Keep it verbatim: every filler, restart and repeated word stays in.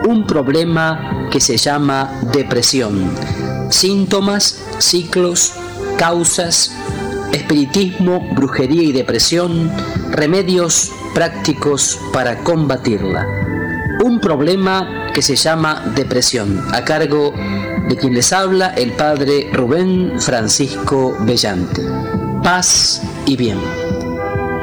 un problema que se llama depresión. Síntomas, ciclos, causas, espiritismo, brujería y depresión, remedios prácticos para combatirla. Un problema que se llama depresión, a cargo de quien les habla, el padre Rubén Francisco Bellante. Paz y bien.